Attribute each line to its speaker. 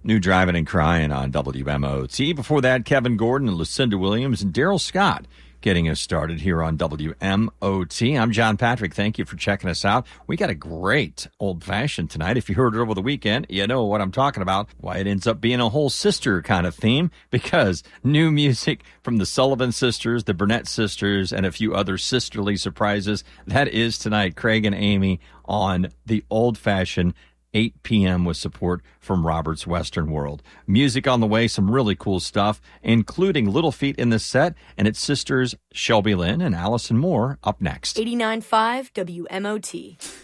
Speaker 1: New Driving and Crying on WMOT. Before that, Kevin Gordon and Lucinda Williams and Daryl Scott getting us started here on WMOT. I'm John Patrick. Thank you for checking us out. We got a great old-fashioned tonight. If you heard it over the weekend, you know what I'm talking about, why it ends up being a whole sister kind of theme, because new music from the Sullivan Sisters, the Burnett Sisters, and a few other sisterly surprises. That is tonight, Craig and Amy on the old-fashioned 8 p.m. with support from Robert's Western World. Music on the way, some really cool stuff, including Little Feat in the set, and its sisters Shelby Lynn and Allison Moore up next.
Speaker 2: 89.5 WMOT.